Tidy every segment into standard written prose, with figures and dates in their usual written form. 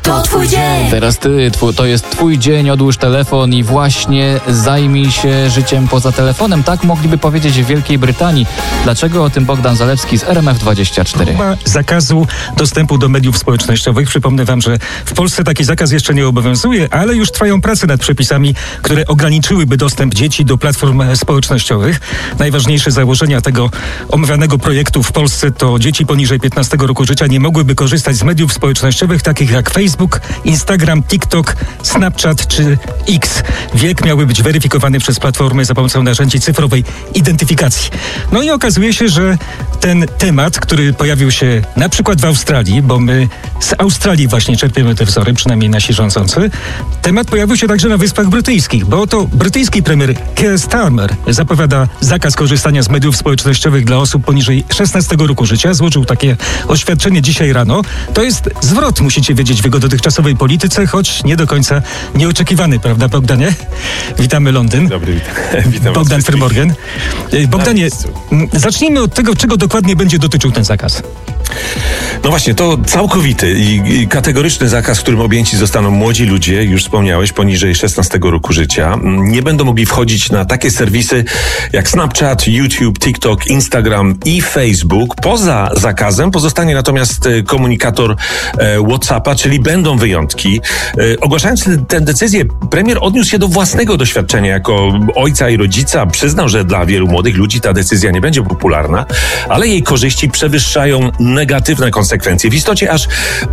To twój dzień. Teraz to jest twój dzień, odłóż telefon i właśnie zajmij się życiem poza telefonem. Tak mogliby powiedzieć w Wielkiej Brytanii. Dlaczego? O tym Bogdan Zalewski z RMF24. Próba zakazu dostępu do mediów społecznościowych. Przypomnę wam, że w Polsce taki zakaz jeszcze nie obowiązuje, ale już trwają prace nad przepisami, które ograniczyłyby dostęp dzieci do platform społecznościowych. Najważniejsze założenia tego omawianego projektu w Polsce to dzieci poniżej 15 roku życia nie mogłyby korzystać z mediów społecznościowych takich jak Facebook, Instagram, TikTok, Snapchat czy X. Wiek miałby być weryfikowany przez platformy za pomocą narzędzi cyfrowej identyfikacji. No i okazuje się, że ten temat, który pojawił się na przykład w Australii, bo my z Australii właśnie czerpiemy te wzory, przynajmniej nasi rządzący, temat pojawił się także na Wyspach Brytyjskich, bo to brytyjski premier Keir Starmer zapowiada zakaz korzystania z mediów społecznościowych dla osób poniżej 16 roku życia. Złożył takie oświadczenie dzisiaj rano. To jest zwrot, musicie wiedzieć, w jego dotychczasowej polityce, choć nie do końca nieoczekiwany, prawda, Bogdanie? Witamy Londyn. Dobry, witam. Bogdan Firmorgan. Bogdanie, zacznijmy od tego, czego dokładnie będzie dotyczył ten zakaz. No właśnie, to całkowity i kategoryczny zakaz, którym objęci zostaną młodzi ludzie, już wspomniałeś, poniżej 16 roku życia. Nie będą mogli wchodzić na takie serwisy jak Snapchat, YouTube, TikTok, Instagram i Facebook. Poza zakazem pozostanie natomiast komunikator WhatsAppa, czyli będą wyjątki. Ogłaszając tę decyzję, premier odniósł się do własnego doświadczenia jako ojca i rodzica. Przyznał, że dla wielu młodych ludzi ta decyzja nie będzie popularna, ale jej korzyści przewyższają negatywne konsekwencje. W istocie aż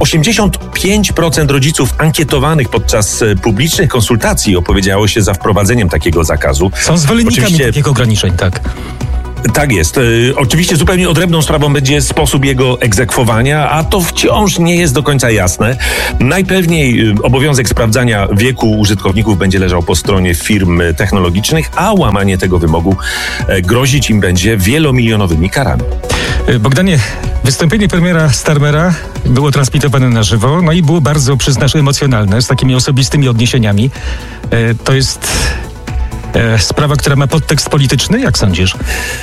85% rodziców ankietowanych podczas publicznych konsultacji opowiedziało się za wprowadzeniem takiego zakazu. Są zwolennikami takich ograniczeń, tak. Tak jest. Oczywiście zupełnie odrębną sprawą będzie sposób jego egzekwowania, a to wciąż nie jest do końca jasne. Najpewniej obowiązek sprawdzania wieku użytkowników będzie leżał po stronie firm technologicznych, a łamanie tego wymogu grozić im będzie wielomilionowymi karami. Bogdanie, wystąpienie premiera Starmera było transmitowane na żywo, no i było bardzo, przyznasz, emocjonalne, z takimi osobistymi odniesieniami. To jest sprawa, która ma podtekst polityczny? Jak sądzisz?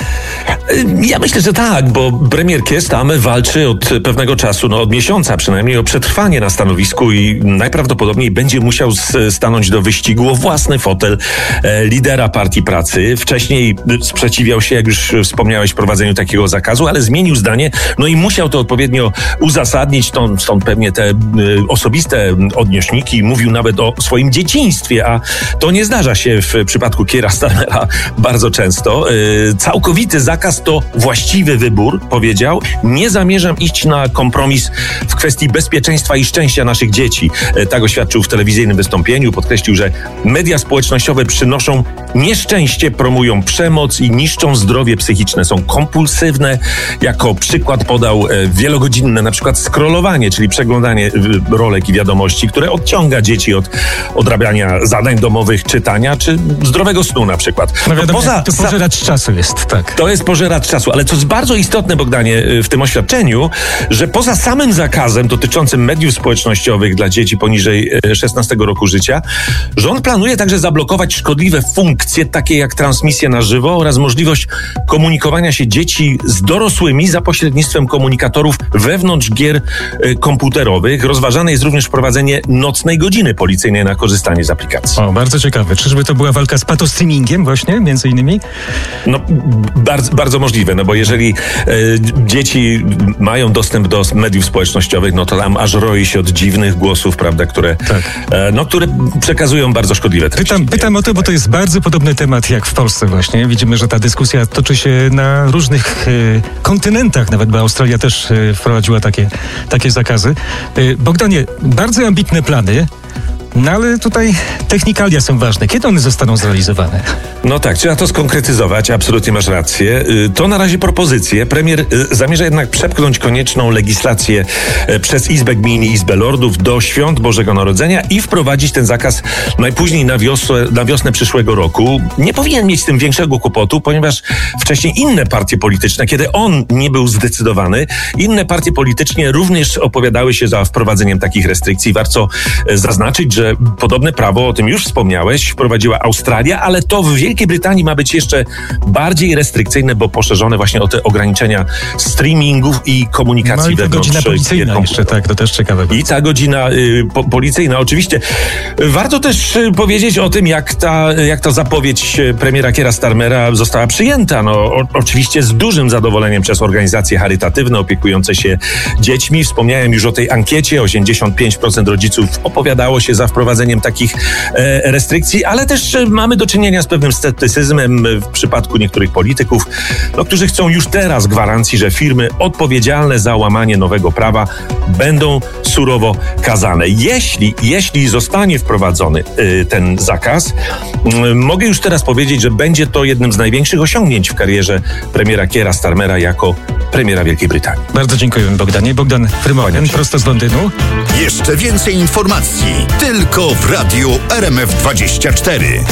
Ja myślę, że tak, bo premier Keir Starmer walczy od pewnego czasu, od miesiąca przynajmniej, o przetrwanie na stanowisku i najprawdopodobniej będzie musiał stanąć do wyścigu o własny fotel lidera Partii Pracy. Wcześniej sprzeciwiał się, jak już wspomniałeś, prowadzeniu takiego zakazu, ale zmienił zdanie, no i musiał to odpowiednio uzasadnić, stąd pewnie te osobiste odnośniki. Mówił nawet o swoim dzieciństwie, a to nie zdarza się w przypadku Keira Starmera bardzo często. Całkowity zakaz to właściwy wybór, powiedział. Nie zamierzam iść na kompromis w kwestii bezpieczeństwa i szczęścia naszych dzieci. Tak oświadczył w telewizyjnym wystąpieniu. Podkreślił, że media społecznościowe przynoszą nieszczęście, promują przemoc i niszczą zdrowie psychiczne. Są kompulsywne. Jako przykład podał wielogodzinne na przykład scrollowanie, czyli przeglądanie rolek i wiadomości, które odciąga dzieci od odrabiania zadań domowych, czytania czy zdrowego snu na przykład. No wiadomo, to pożeracz czasu jest, tak. To jest pożeracz czasu, ale co jest bardzo istotne, Bogdanie, w tym oświadczeniu, że poza samym zakazem dotyczącym mediów społecznościowych dla dzieci poniżej 16 roku życia, rząd planuje także zablokować szkodliwe funkcje, takie jak transmisje na żywo oraz możliwość komunikowania się dzieci z dorosłymi za pośrednictwem komunikatorów wewnątrz gier komputerowych. Rozważane jest również wprowadzenie nocnej godziny policyjnej na korzystanie z aplikacji. O, bardzo ciekawe. Czyżby to była walka z patostreamingiem właśnie, między innymi? No, bardzo możliwe, no bo jeżeli dzieci mają dostęp do mediów społecznościowych, no to tam aż roi się od dziwnych głosów, prawda, które przekazują bardzo szkodliwe treści. Pytam o to, bo to jest bardzo podobny temat jak w Polsce właśnie. Widzimy, że ta dyskusja toczy się na różnych kontynentach, nawet bo Australia też wprowadziła takie zakazy. Bogdanie, bardzo ambitne plany. No ale tutaj technikalia są ważne. Kiedy one zostaną zrealizowane? No tak, trzeba to skonkretyzować, absolutnie masz rację. To na razie propozycje. Premier zamierza jednak przepchnąć konieczną legislację przez Izbę Gmin i Izbę Lordów do świąt Bożego Narodzenia i wprowadzić ten zakaz najpóźniej na wiosnę przyszłego roku. Nie powinien mieć z tym większego kłopotu, ponieważ wcześniej inne partie polityczne, kiedy on nie był zdecydowany, inne partie polityczne również opowiadały się za wprowadzeniem takich restrykcji. Warto zaznaczyć, że że podobne prawo, o tym już wspomniałeś, wprowadziła Australia, ale to w Wielkiej Brytanii ma być jeszcze bardziej restrykcyjne, bo poszerzone właśnie o te ograniczenia streamingów i komunikacji no i wewnątrz. Godzina policyjna jeszcze, tak, to też ciekawe. I ta godzina policyjna, oczywiście. Warto też powiedzieć o tym, jak ta zapowiedź premiera Keira Starmera została przyjęta. No, oczywiście z dużym zadowoleniem przez organizacje charytatywne opiekujące się dziećmi. Wspomniałem już o tej ankiecie. 85% rodziców opowiadało się za wprowadzeniem takich restrykcji, ale też mamy do czynienia z pewnym sceptycyzmem w przypadku niektórych polityków, którzy chcą już teraz gwarancji, że firmy odpowiedzialne za łamanie nowego prawa będą surowo kazane. Jeśli zostanie wprowadzony ten zakaz, mogę już teraz powiedzieć, że będzie to jednym z największych osiągnięć w karierze premiera Keira Starmera jako premiera Wielkiej Brytanii. Bardzo dziękuję, Bogdanie. Bogdan Frymogen, prosto z Londynu. Jeszcze więcej informacji tylko w Radiu RMF24.